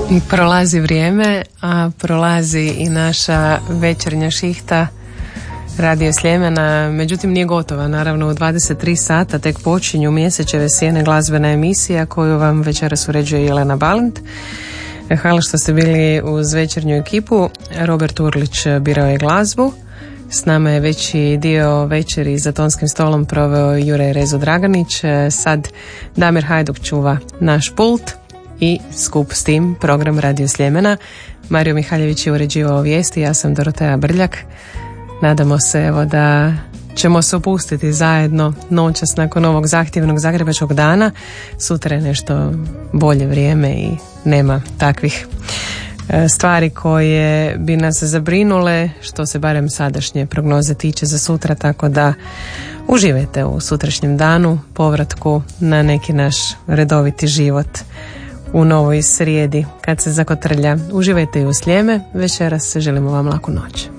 Prolazi vrijeme, a prolazi i naša večernja šihta Radio Sljemena, međutim nije gotova. Naravno u 23 sata tek počinju Mjesečeve sjene, glazbena emisija koju vam večeras uređuje Jelena Balint. Hvala što ste bili uz večernju ekipu. Robert Urlić birao je glazbu. S nama je veći dio večeri za tonskim stolom proveo Jure Rezo Draganić. Sad Damir Hajduk čuva naš pult i skup s tim program Radio Sljemena. Mario Mihaljević je uređivao vijesti, ja sam Doroteja Brljak. Nadamo se evo da ćemo se opustiti zajedno noćas nakon ovog zahtjevnog zagrebačkog dana. Sutra je nešto bolje vrijeme i nema takvih stvari koje bi nas zabrinule, što se barem sadašnje prognoze tiče za sutra, tako da uživajte u sutrašnjem danu, povratku na neki naš redoviti život u novoj srijedi kad se zakotrlja. Uživajte i u Sljeme, večeras želimo vam laku noć.